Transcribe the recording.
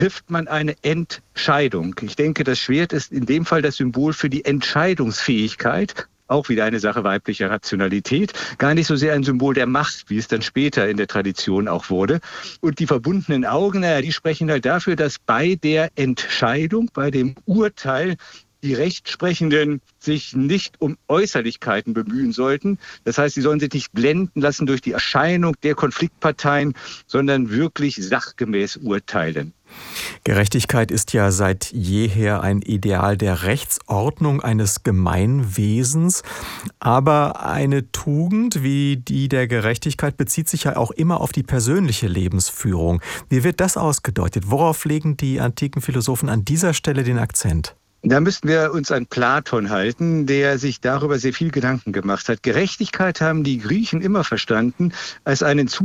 trifft man eine Entscheidung. Ich denke, das Schwert ist in dem Fall das Symbol für die Entscheidungsfähigkeit. Auch wieder eine Sache weiblicher Rationalität. Gar nicht so sehr ein Symbol der Macht, wie es dann später in der Tradition auch wurde. Und die verbundenen Augen, die sprechen halt dafür, dass bei der Entscheidung, bei dem Urteil, die Rechtsprechenden sich nicht um Äußerlichkeiten bemühen sollten. Das heißt, sie sollen sich nicht blenden lassen durch die Erscheinung der Konfliktparteien, sondern wirklich sachgemäß urteilen. Gerechtigkeit ist ja seit jeher ein Ideal der Rechtsordnung eines Gemeinwesens. Aber eine Tugend wie die der Gerechtigkeit bezieht sich ja auch immer auf die persönliche Lebensführung. Wie wird das ausgedeutet? Worauf legen die antiken Philosophen an dieser Stelle den Akzent? Da müssten wir uns an Platon halten, der sich darüber sehr viel Gedanken gemacht hat. Gerechtigkeit haben die Griechen immer verstanden als einen